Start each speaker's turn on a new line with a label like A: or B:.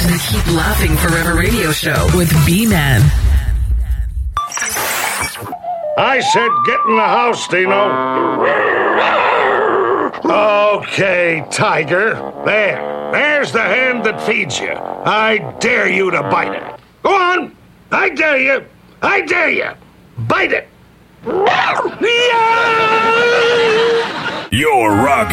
A: to the Keep Laughing Forever radio show with B-Man.
B: I said get in the house, Dino. Okay, Tiger. There's the hand that feeds you. I dare you to bite it. Go on. I dare you. I dare you. Bite it.
C: You're rocking